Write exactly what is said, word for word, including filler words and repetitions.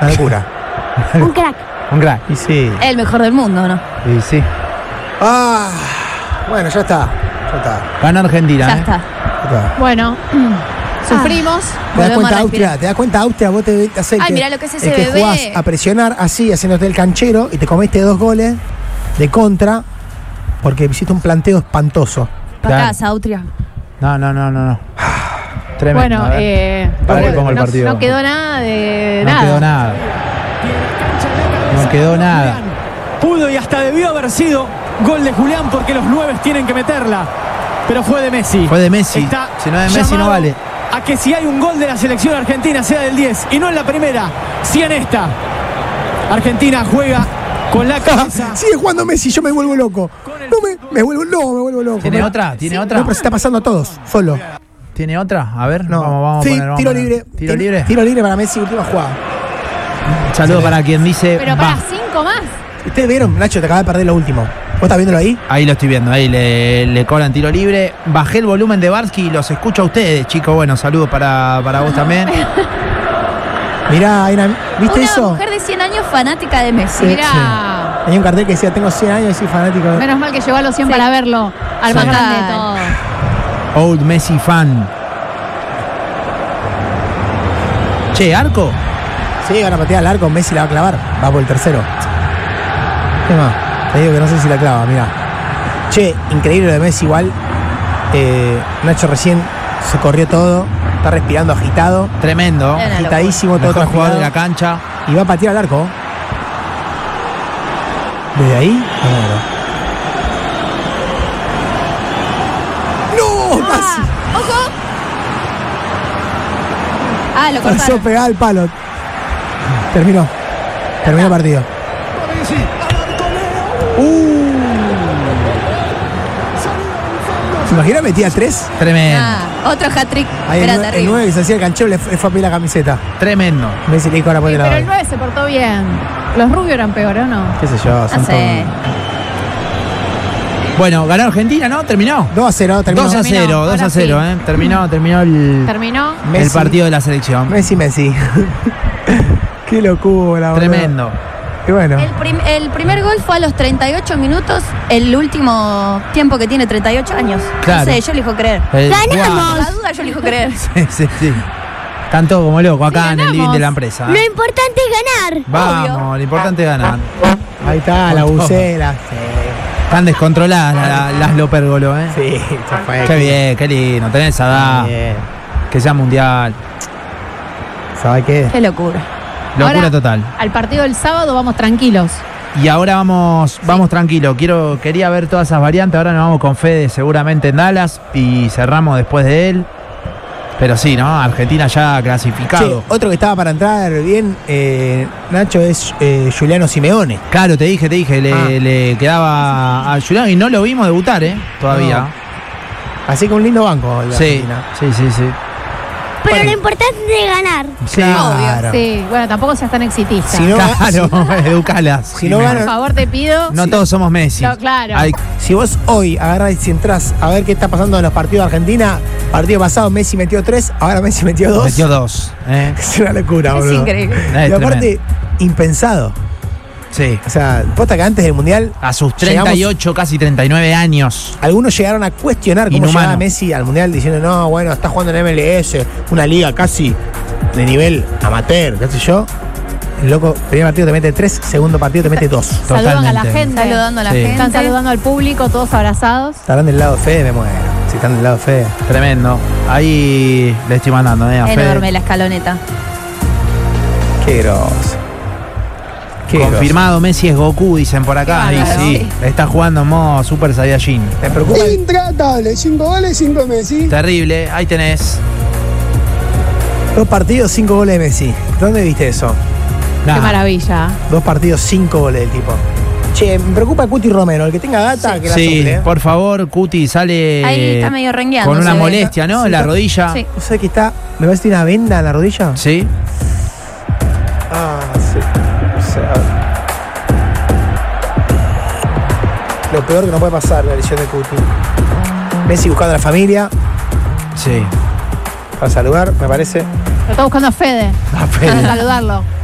Una locura. Un crack. Un crack. Y sí. El mejor del mundo, ¿no? Y sí. Ah, bueno, ya está. Ya está. Gana Argentina, Ya ¿eh? está. Ya está. Bueno, sufrimos. ¿Te das Volvemos cuenta, a Austria? respirar. ¿Te das cuenta, Austria? Vos te, te haces el Ay, que, mirá lo que es ese el que bebé. jugás a presionar así, haciéndote el canchero y te comiste dos goles de contra porque hiciste un planteo espantoso. Para Claro. casa, Austria. No, no, no, no, no. Tremendo. Bueno, a ver. eh, Para que no, pongo el partido. no quedó nada de no nada. quedó nada. No quedó nada. Pudo y hasta debió haber sido gol de Julián porque los nueve tienen que meterla. Pero fue de Messi. Fue de Messi. Está Si no es de Messi no llamado vale. A que si hay un gol de la selección argentina sea del diez. Y no en la primera, sí en esta. Argentina juega con la cabeza. Sigue jugando Messi, yo me vuelvo loco. No me, me vuelvo, no, me vuelvo loco. ¿Tiene Me- otra? ¿Tiene No, otra? pero se está pasando a todos, solo. ¿Tiene otra? A ver, No. vamos, vamos sí, a poner. vamos tiro a poner. libre. ¿Tiro Ti- libre? Tiro libre para Messi, última jugada. Un saludo Sí. para quien dice. Pero va. para cinco más. Ustedes vieron, Nacho, te acaba de perder lo último. ¿Vos estás viéndolo ahí? Ahí lo estoy viendo, ahí le, le cobran tiro libre. Bajé el volumen de Barsky y los escucho a ustedes, chicos. Bueno, saludos para, para vos también. Mirá, hay una- ¿viste Una eso? mujer de cien años fanática de Messi. Sí. Mirá. Hay un cartel que decía, tengo cien años y soy fanático de... Menos mal que llegó a los cien Sí. para verlo. Al más Sí. grande de todos. Old Messi fan. Che, Arco. Sí, van a patear al arco, Messi la va a clavar. Va por el tercero. ¿Qué más? Te digo que no sé si la clava, mirá. Che, increíble lo de Messi igual. Eh, Nacho recién se corrió todo. Está respirando agitado. Tremendo. Era Agitadísimo, todo Mejor jugador de la transpirado. cancha. Y va a patear al arco. ¿Desde ahí? No, no casi. ¡Ojo! Ah, lo Pasó cortaron. pegada al palo. Terminó. Terminó el partido. Uh. ¿Se imagina metía tres? Tremendo. Ah, otro hat-trick. Ahí el, Era nue- el terrible. nueve que se hacía el canchero le fue fue a pedir la camiseta. Tremendo. Messi le dijo ahora Sí, ponte la pero el doble. nueve se portó bien. Los rubios eran peores, ¿o no? Qué sé yo, son No sé. Bueno, ganó Argentina, ¿no? ¿Terminó? dos a cero, terminó. dos a Terminó, cero, dos a ahora cero, sí. ¿eh? Terminó, terminó el, Terminó. el Messi. partido de la selección. Messi, Messi. Qué locura, boludo. Tremendo. Y bueno, El, prim- el primer gol fue a los treinta y ocho minutos, el último tiempo que tiene treinta y ocho años. Claro. No sé, yo elijo creer. El- ¡Ganamos! Guau. La duda yo elijo creer. Sí, sí, sí. Están todos como locos acá Sí, en el living ganamos. de la empresa. Lo importante es ganar. Vamos, Obvio. lo importante es ganar. ahí está, la Con todo. bucela. Están descontroladas la- la- las Lopérgolo, ¿eh? Sí, sí, ya fue. Qué bien, qué lindo. Tenés esa edad. Bien. Que sea mundial. ¿Sabes qué? Qué locura. Locura Ahora, total. Al partido del sábado vamos tranquilos. Y ahora vamos, vamos tranquilo. Quiero, quería ver todas esas variantes. Ahora nos vamos con Fede seguramente en Dallas y cerramos después de él. Pero sí, ¿no? Argentina ya Che, clasificado. otro que estaba para entrar bien, eh, Nacho, es eh, Juliano Simeone. Claro, te dije, te dije, le, Ah. le quedaba a Julián y no lo vimos debutar, ¿eh? Todavía. Así que un lindo banco el de Sí, Argentina. sí, sí, sí. Pero lo importante es ganar. Sí, Claro. Sí, bueno, tampoco seas tan exitista. Si no, claro, educalas. Si no Jimena. Por favor, te pido. No todos somos Messi. No, claro. Hay- Si vos hoy agarrás y entras a ver qué está pasando en los partidos de Argentina, partido pasado Messi metió tres, ahora Messi metió dos. metió dos. ¿eh? Es una locura, Es boludo. increíble. Es Y aparte, tremendo. impensado. Sí. O sea, posta que antes del Mundial, A sus treinta y ocho, casi treinta y nueve años. algunos llegaron a cuestionar cómo Inhumano. llegaba Messi al Mundial diciendo, no, bueno, está jugando en M L S, una liga casi de nivel amateur, qué sé yo. El loco, primer partido te mete tres, segundo partido te mete dos. Saludan a la Totalmente. gente. Saludando a la Sí. gente. Están saludando al público, todos abrazados. Estarán del lado de Fede, me muero. Si están del lado de Fede. Tremendo. Ahí le estoy mandando, ¿eh? A Fede. Enorme la escaloneta. Qué grosso. Qué Confirmado, Messi es Goku, dicen por acá. Qué Y bárbaro. sí, está jugando en modo Super Saiyajin. grosso. Me preocupa. Intratable, cinco goles, cinco Messi. Terrible, ahí tenés. Dos partidos, cinco goles de Messi. ¿Dónde viste eso? Nah. Qué maravilla. Dos partidos, cinco goles del tipo. Che, me preocupa Cuti Romero, el que tenga data, que la Sí, sople, ¿eh? por favor, Cuti sale Ahí está medio rengueando, con una se ve. molestia, ¿no? Sí, En la está- rodilla. Sí. ¿No sabes que está? ¿Me parece que tiene una venda en la rodilla? Sí. Ah, sí. O sea, lo peor que no puede pasar, la lesión de Cuti. Messi buscando a la familia Sí. para saludar, me parece. Lo está buscando a Fede. A Para Fede. saludarlo.